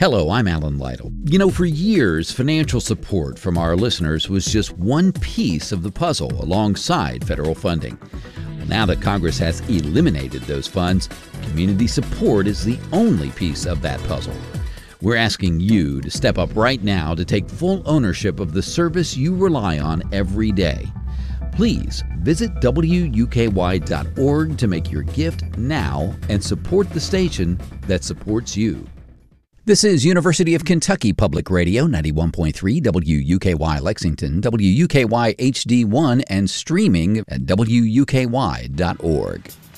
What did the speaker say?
Hello, I'm Alan Lytle. For years, financial support from our listeners was just one piece of the puzzle alongside federal funding. Well, now that Congress has eliminated those funds, community support is the only piece of that puzzle. We're asking you to step up right now to take full ownership of the service you rely on every day. Please visit WUKY.org to make your gift now and support the station that supports you. This is University of Kentucky Public Radio, 91.3 WUKY Lexington, WUKY HD1, and streaming at WUKY.org.